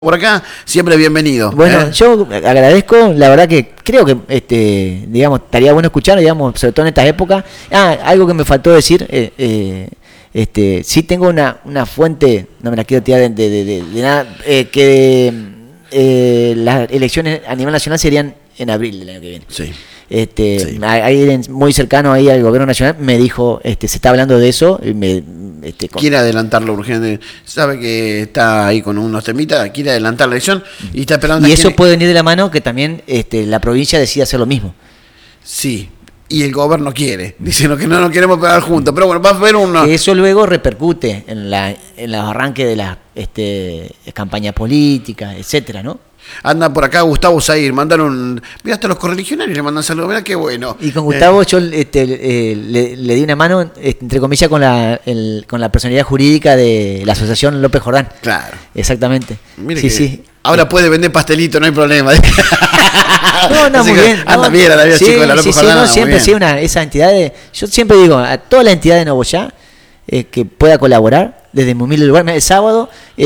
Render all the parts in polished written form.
Por acá, siempre bienvenido. Bueno, yo agradezco, la verdad que creo que, digamos, estaría bueno escuchar, digamos, sobre todo en estas épocas. Algo que me faltó decir, sí tengo una fuente, no me la quiero tirar de nada, que las elecciones a nivel nacional serían en abril del año que viene. Sí. Sí. Alguien muy cercano ahí al gobierno nacional me dijo, se está hablando de eso, y quiere adelantarlo urgente, sabe que está ahí con unos temitas, quiere adelantar la elección y está esperando. Y eso puede venir de la mano que también la provincia decida hacer lo mismo. Sí, y el gobierno quiere, diciendo que no nos queremos pegar juntos, pero bueno, va a haber uno. Que eso luego repercute en los arranques de las campañas políticas, etcétera, ¿no? Anda por acá Gustavo Zahir, mandaron, mira, hasta los correligionarios le mandan saludos, mira qué bueno. Y con Gustavo yo le di una mano, entre comillas, con la personalidad jurídica de la Asociación López Jordán. Claro. Exactamente. Mire sí, que sí. Ahora puede vender pastelito, no hay problema. No, muy bien. Anda bien, la vida, sí, chicos, la López Jordán. Sí, siempre sí, esa entidad yo siempre digo, a toda la entidad de Nogoyá que pueda colaborar, desde mi humilde lugar. El sábado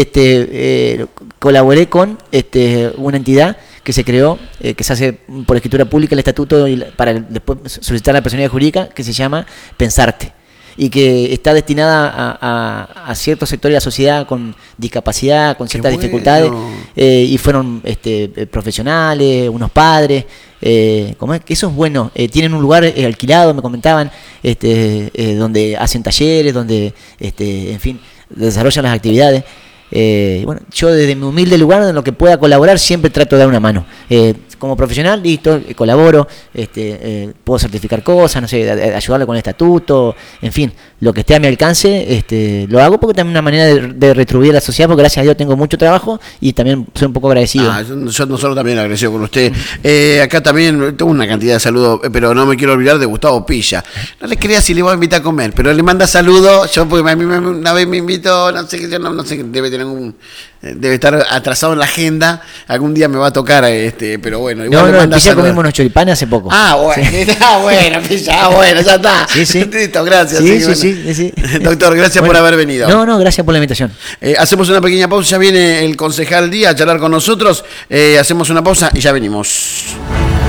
colaboré con una entidad que se creó, que se hace por escritura pública el estatuto para después solicitar la personalidad jurídica, que se llama Pensarte, y que está destinada a ciertos sectores de la sociedad con discapacidad, con ciertas dificultades, y fueron profesionales, unos padres, ¿cómo es? Que eso es bueno, tienen un lugar alquilado, me comentaban, donde hacen talleres, donde, en fin, desarrollan las actividades. Bueno, yo desde mi humilde lugar en lo que pueda colaborar siempre trato de dar una mano. Como profesional, listo, colaboro, puedo certificar cosas, no sé, ayudarle con el estatuto, en fin, lo que esté a mi alcance, lo hago porque también es una manera de retribuir a la sociedad, porque gracias a Dios tengo mucho trabajo y también soy un poco agradecido. Nosotros también agradecido con usted. Acá también tengo una cantidad de saludos, pero no me quiero olvidar de Gustavo Pilla. No le creía si le voy a invitar a comer, pero le manda saludos. Yo porque a mí una vez me invitó, no sé, no sé, debe estar atrasado en la agenda. Algún día me va a tocar, pero bueno. Igual no, Pilla comimos unos choripanes hace poco. Bueno, sí. Bueno, Pilla, bueno, ya está. Sí. Listo, gracias. Sí. Doctor, gracias por haber venido. No, gracias por la invitación. Hacemos una pequeña pausa, ya viene el concejal Díaz a charlar con nosotros. Hacemos una pausa y ya venimos.